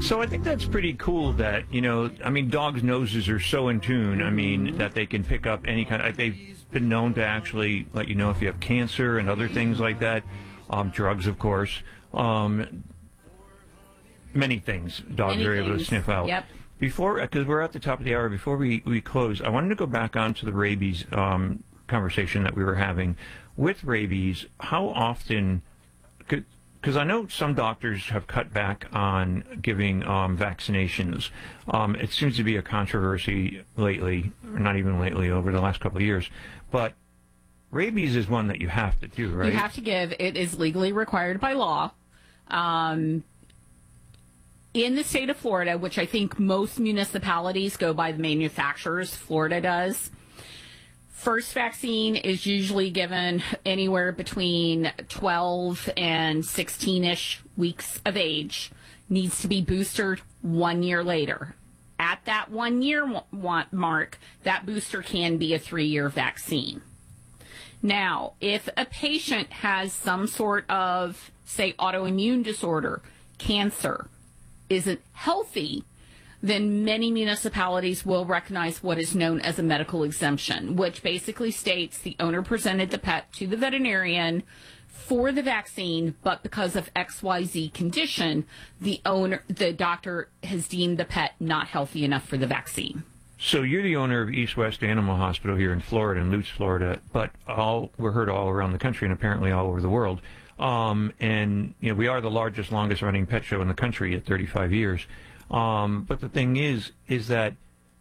So I think that's pretty cool that, dogs' noses are so in tune, that they can pick up any kind of, they've been known to actually let you know if you have cancer and other things like that. Drugs, of course. Many things dogs are able to sniff out. Yep. Before, because we're at the top of the hour, before we close, I wanted to go back onto the rabies conversation that we were having. With rabies, how often, because I know some doctors have cut back on giving vaccinations. It seems to be a controversy lately, or not even lately, over the last couple of years. But rabies is one that you have to do, right? You have to give. It is legally required by law. In the state of Florida, which I think most municipalities go by the manufacturers, Florida does, first vaccine is usually given anywhere between 12 and 16-ish weeks of age. Needs to be boosted 1 year later. At that 1 year mark, that booster can be a 3-year vaccine. Now, if a patient has some sort of, say, autoimmune disorder, cancer, isn't healthy, then many municipalities will recognize what is known as a medical exemption, which basically states the owner presented the pet to the veterinarian for the vaccine, but because of XYZ condition, the doctor has deemed the pet not healthy enough for the vaccine. So you're the owner of East West Animal Hospital here in Florida, in Lutz, Florida, but we're heard all around the country and apparently all over the world. We are the largest, longest running pet show in the country at 35 years. But the thing is that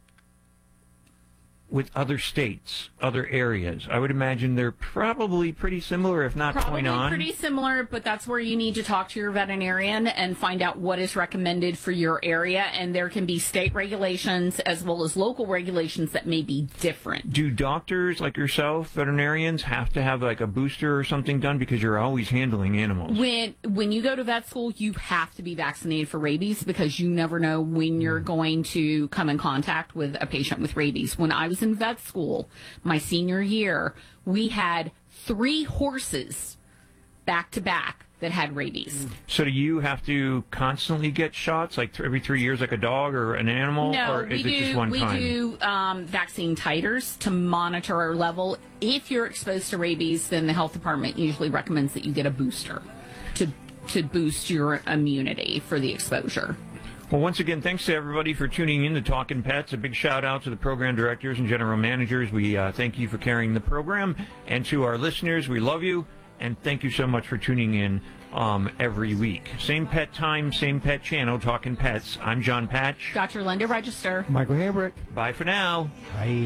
with other states, other areas, I would imagine they're probably pretty similar, if not point on. Probably pretty similar, but that's where you need to talk to your veterinarian and find out what is recommended for your area. And there can be state regulations as well as local regulations that may be different. Do doctors like yourself, veterinarians, have to have like a booster or something done because you're always handling animals? When you go to vet school, you have to be vaccinated for rabies because you never know when you're going to come in contact with a patient with rabies. When I was in vet school, my senior year, we had 3 horses back to back that had rabies. So do you have to constantly get shots, like every 3 years, like a dog or an animal? No, or is it just one time? We do vaccine titers to monitor our level. If you're exposed to rabies, then the health department usually recommends that you get a booster to boost your immunity for the exposure. Well, once again, thanks to everybody for tuning in to Talkin' Pets. A big shout out to the program directors and general managers. We thank you for carrying the program. And to our listeners, we love you. And thank you so much for tuning in every week. Same pet time, same pet channel, Talkin' Pets. I'm John Patch. Dr. Linda Register. Michael Hambrick. Bye for now. Bye.